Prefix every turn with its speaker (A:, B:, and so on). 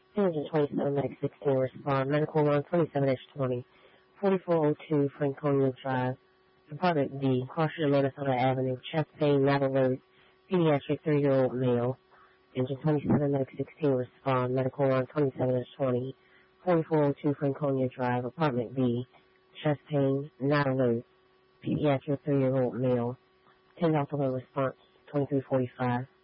A: 227 Medic 16 respond. Medical line 27-20. 4402 Franconia Drive. Apartment D. Carson, Minnesota Avenue. Chest pain, not alert. Pediatric 3-year-old male. Engine 27 Medic 16 respond. Medical line 27-20. 4402 Franconia Drive. Apartment B. Chest pain, not alert. Pediatric 3-year-old male. 10 alert response 2345.